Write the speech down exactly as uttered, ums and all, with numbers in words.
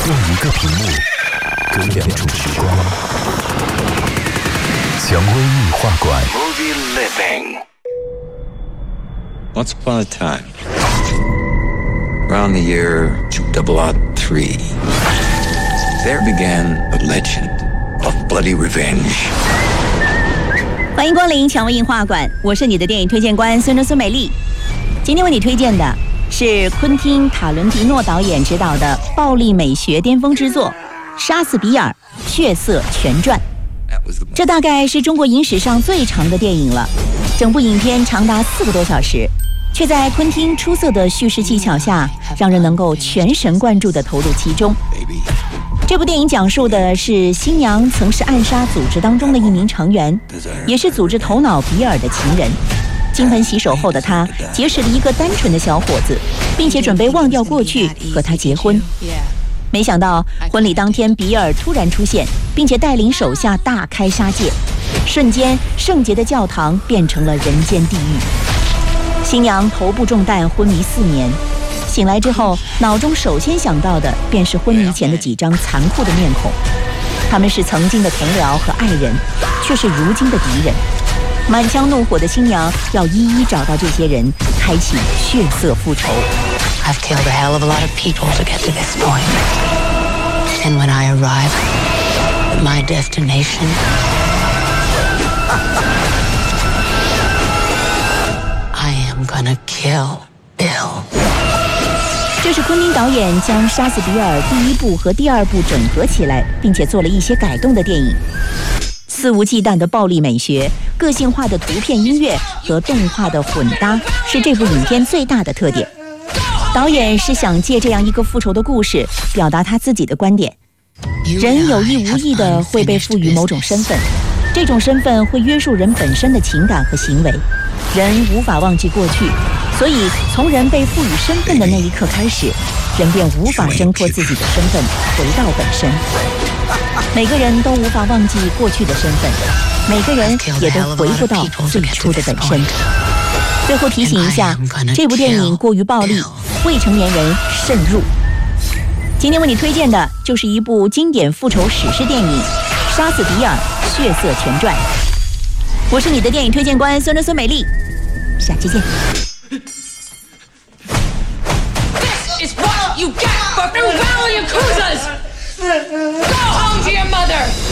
共一个屏幕，隔两种时光。蔷薇异画馆。 Movie Living. Once upon a time, around the year two thousand three, there began a legend of bloody revenge. 欢迎光临蔷薇映画馆，我是你的电影推荐官孙中孙美丽。今天为你推荐的是昆汀·塔伦蒂诺导演执导的暴力美学巅峰之作《杀死比尔：血色全传》。这大概是中国影史上最长的电影了，整部影片长达四个多小时，却在昆汀出色的叙事技巧下，让人能够全神贯注地投入其中。这部电影讲述的是新娘曾是暗杀组织当中的一名成员，也是组织头脑比尔的情人。金盆洗手后的他结识了一个单纯的小伙子，并且准备忘掉过去和他结婚。没想到婚礼当天，比尔突然出现，并且带领手下大开杀戒，瞬间圣洁的教堂变成了人间地狱。新娘头部中弹，昏迷四年，醒来之后，脑中首先想到的便是昏迷前的几张残酷的面孔，他们是曾经的同僚和爱人，却是如今的敌人。满腔怒火的新娘要一一找到这些人，开启血色复仇。 I've killed a hell of a lot of people to get to this point. And when I arrive at my destination, I am gonna kill Bill. 这是昆汀导演将《杀死比尔》第一部和第二部整合起来，并且做了一些改动的电影。肆无忌惮的暴力美学、个性化的图片、音乐和动画的混搭，是这部影片最大的特点。导演是想借这样一个复仇的故事，表达他自己的观点。人有意无意地会被赋予某种身份，这种身份会约束人本身的情感和行为。人无法忘记过去，所以从人被赋予身份的那一刻开始，人便无法挣脱自己的身份，回到本身。每个人都无法忘记过去的身份，每个人也都回不到最初的本身。最后提醒一下，这部电影过于暴力，未成年人慎入。今天为你推荐的就是一部经典复仇史诗电影《杀死比尔：血色全传》。我是你的电影推荐官孙中孙美丽，下期见。 This is what you get for farewell Yakuzas! Go home to your mother!